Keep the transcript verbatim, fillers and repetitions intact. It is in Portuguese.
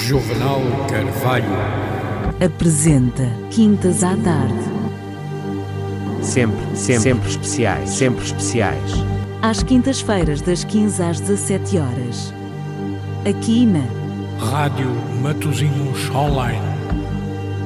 Juvenal Carvalho apresenta Quintas à Tarde. Sempre, sempre, sempre especiais, sempre especiais. Às quintas-feiras, das quinze às dezassete horas. Aqui na Rádio Matosinhos Online.